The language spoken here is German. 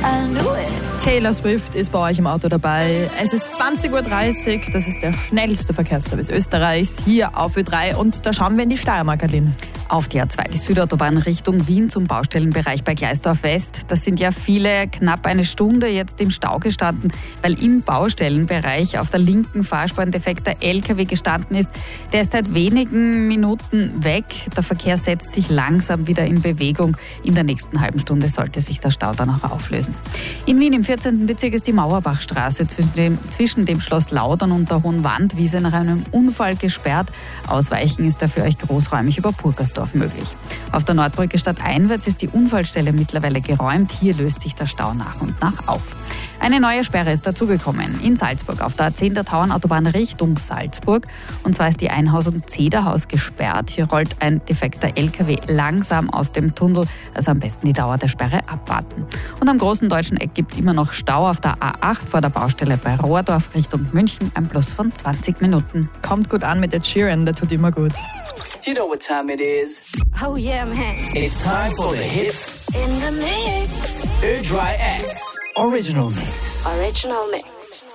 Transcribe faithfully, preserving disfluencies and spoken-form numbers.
I knew it. Taylor Swift ist bei euch im Auto dabei. Es ist zwanzig Uhr dreißig, das ist der schnellste Verkehrsservice Österreichs hier auf Ö drei und da schauen wir in die Steiermark, Aline. Auf die A zwei, die Südautobahn Richtung Wien zum Baustellenbereich bei Gleisdorf West. Das sind ja viele knapp eine Stunde jetzt im Stau gestanden, weil im Baustellenbereich auf der linken Fahrspur ein defekter L K W gestanden ist. Der ist seit wenigen Minuten weg. Der Verkehr setzt sich langsam wieder in Bewegung. In der nächsten halben Stunde sollte sich der Stau dann auch auflösen. In Wien im vierzehnten Bezirk ist die Mauerbachstraße zwischen dem, zwischen dem Schloss Laudern und der Hohen Wandwiese nach einem Unfall gesperrt. Ausweichen ist dafür euch großräumig über Purkersdorf möglich. Auf der Nordbrücke stadteinwärts ist die Unfallstelle mittlerweile geräumt. Hier löst sich der Stau nach und nach auf. Eine neue Sperre ist dazugekommen in Salzburg auf der A zehn der Tauernautobahn Richtung Salzburg. Und zwar ist die Einhausung Zederhaus gesperrt. Hier rollt ein defekter L K W langsam aus dem Tunnel. Also am besten die Dauer der Sperre abwarten. Und am großen deutschen Eck gibt es immer noch Stau auf der A acht vor der Baustelle bei Rohrdorf Richtung München. Ein Plus von zwanzig Minuten. Kommt gut an mit Ed Sheeran, der tut immer gut. You know what time it is. Oh yeah, man. It's time for the hits In the mix. Ö drei X Original Mix. Original mix.